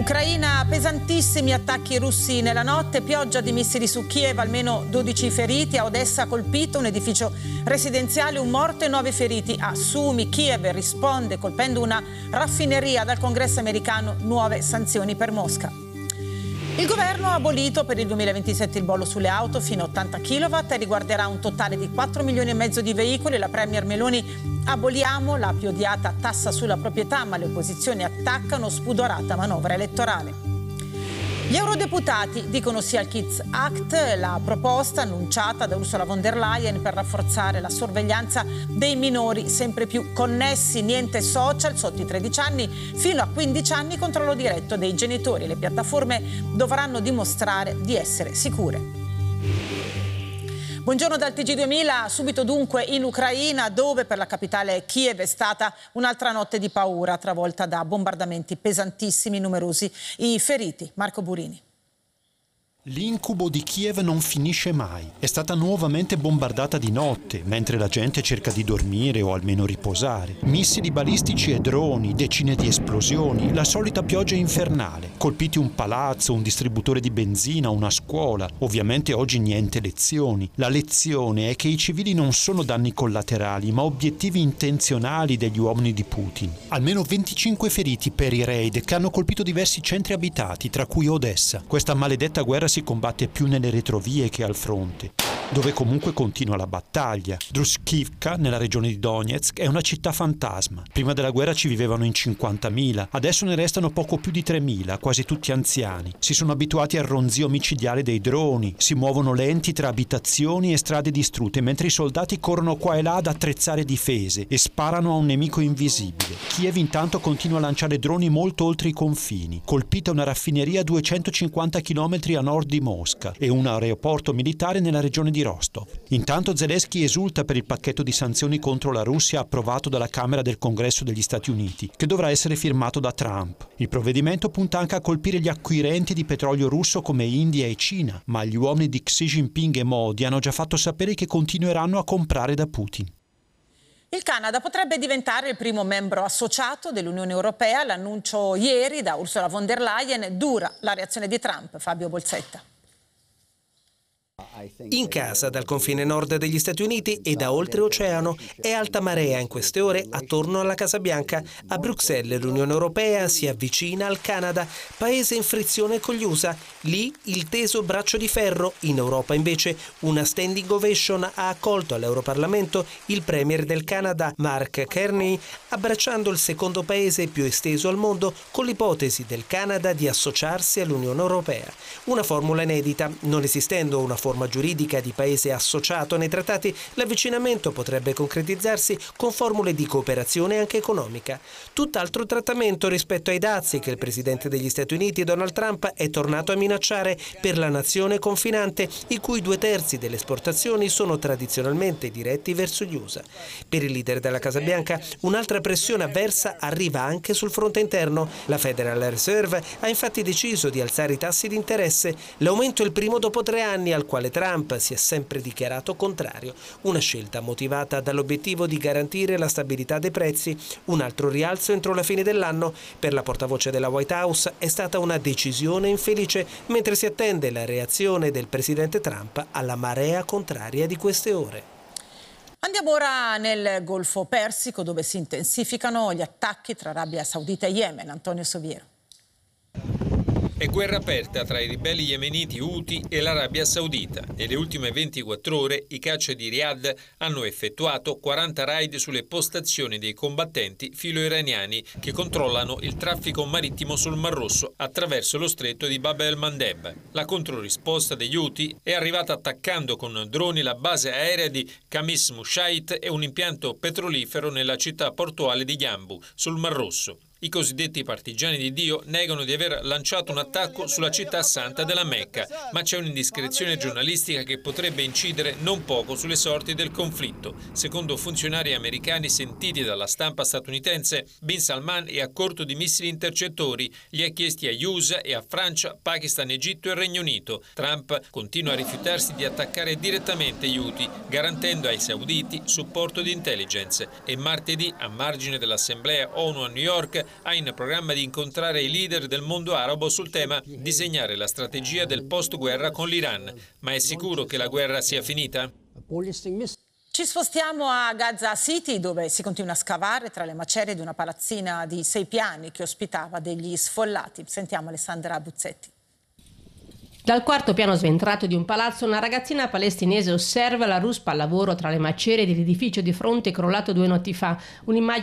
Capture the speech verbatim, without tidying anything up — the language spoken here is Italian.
Ucraina, pesantissimi attacchi russi nella notte, pioggia di missili su Kiev, almeno dodici feriti. A Odessa colpito un edificio residenziale, un morto e nove feriti. A Sumi, Kiev risponde colpendo una raffineria. Dal Congresso americano nuove sanzioni per Mosca. Il governo ha abolito per il duemilaventisette il bollo sulle auto fino a ottanta chilowatt e riguarderà un totale di quattro milioni e mezzo di veicoli. La premier Meloni: aboliamo la più odiata tassa sulla proprietà, ma le opposizioni attaccano spudorata manovra elettorale. Gli eurodeputati dicono sì al Kids Act, la proposta annunciata da Ursula von der Leyen per rafforzare la sorveglianza dei minori sempre più connessi. Niente social sotto i tredici anni, fino a quindici anni controllo diretto dei genitori. Le piattaforme dovranno dimostrare di essere sicure. Buongiorno dal T G duemila, subito dunque in Ucraina, dove per la capitale Kiev è stata un'altra notte di paura, travolta da bombardamenti pesantissimi, numerosi i feriti. Marco Burini. L'incubo di Kiev non finisce mai. È stata nuovamente bombardata di notte, mentre la gente cerca di dormire o almeno riposare. Missili balistici e droni, decine di esplosioni, la solita pioggia infernale. Colpiti un palazzo, un distributore di benzina, una scuola. Ovviamente oggi niente lezioni. La lezione è che i civili non sono danni collaterali, ma obiettivi intenzionali degli uomini di Putin. Almeno venticinque feriti per i raid che hanno colpito diversi centri abitati, tra cui Odessa. Questa maledetta guerra si combatte più nelle retrovie che al fronte, dove comunque continua la battaglia. Druskivka, nella regione di Donetsk, è una città fantasma. Prima della guerra ci vivevano in cinquantamila, adesso ne restano poco più di tremila, quasi tutti anziani. Si sono abituati al ronzio micidiale dei droni, si muovono lenti tra abitazioni e strade distrutte, mentre i soldati corrono qua e là ad attrezzare difese e sparano a un nemico invisibile. Kiev intanto continua a lanciare droni molto oltre i confini. Colpita una raffineria a duecentocinquanta chilometri a nord di Mosca e un aeroporto militare nella regione di Rostov. Intanto Zelensky esulta per il pacchetto di sanzioni contro la Russia approvato dalla Camera del Congresso degli Stati Uniti, che dovrà essere firmato da Trump. Il provvedimento punta anche a colpire gli acquirenti di petrolio russo come India e Cina, ma gli uomini di Xi Jinping e Modi hanno già fatto sapere che continueranno a comprare da Putin. Il Canada potrebbe diventare il primo membro associato dell'Unione Europea. L'annuncio ieri da Ursula von der Leyen. Dura la reazione di Trump. Fabio Bolsetta. In casa, dal confine nord degli Stati Uniti e da oltreoceano, è alta marea in queste ore attorno alla Casa Bianca. A Bruxelles l'Unione Europea si avvicina al Canada, paese in frizione con gli U S A. Lì il teso braccio di ferro. In Europa invece una standing ovation ha accolto all'Europarlamento il premier del Canada, Mark Carney, abbracciando il secondo paese più esteso al mondo con l'ipotesi del Canada di associarsi all'Unione Europea. Una formula inedita, non esistendo una forma giuridica di paese associato nei trattati, l'avvicinamento potrebbe concretizzarsi con formule di cooperazione anche economica. Tutt'altro trattamento rispetto ai dazi che il presidente degli Stati Uniti Donald Trump è tornato a minacciare per la nazione confinante, i cui due terzi delle esportazioni sono tradizionalmente diretti verso gli U S A. Per il leader della Casa Bianca un'altra pressione avversa arriva anche sul fronte interno. La Federal Reserve ha infatti deciso di alzare i tassi di interesse. L'aumento è il primo dopo tre anni, al quale Trump si è sempre dichiarato contrario, una scelta motivata dall'obiettivo di garantire la stabilità dei prezzi. Un altro rialzo entro la fine dell'anno. Per la portavoce della White House è stata una decisione infelice, mentre si attende la reazione del presidente Trump alla marea contraria di queste ore. Andiamo ora nel Golfo Persico, dove si intensificano gli attacchi tra Arabia Saudita e Yemen. Antonio Soviero. È guerra aperta tra i ribelli yemeniti Houthi e l'Arabia Saudita. Nelle ultime ventiquattro ore i caccia di Riyadh hanno effettuato quaranta raid sulle postazioni dei combattenti filo-iraniani che controllano il traffico marittimo sul Mar Rosso attraverso lo stretto di Bab el-Mandeb. La controrisposta degli Houthi è arrivata attaccando con droni la base aerea di Khamis Mushait e un impianto petrolifero nella città portuale di Yanbu, sul Mar Rosso. I cosiddetti partigiani di Dio negano di aver lanciato un attacco sulla città santa della Mecca, ma c'è un'indiscrezione giornalistica che potrebbe incidere non poco sulle sorti del conflitto. Secondo funzionari americani sentiti dalla stampa statunitense, Bin Salman è a corto di missili intercettori, li ha chiesti a U S A e a Francia, Pakistan, Egitto e Regno Unito. Trump continua a rifiutarsi di attaccare direttamente gli Houthi, garantendo ai sauditi supporto di intelligence. E martedì, a margine dell'Assemblea ONU a New York, ha in programma di incontrare i leader del mondo arabo sul tema disegnare la strategia del post-guerra con l'Iran. Ma è sicuro che la guerra sia finita? Ci spostiamo a Gaza City, dove si continua a scavare tra le macerie di una palazzina di sei piani che ospitava degli sfollati. Sentiamo Alessandra Buzzetti. Dal quarto piano sventrato di un palazzo, una ragazzina palestinese osserva la ruspa al lavoro tra le macerie dell'edificio di fronte crollato due notti fa. Un'immagine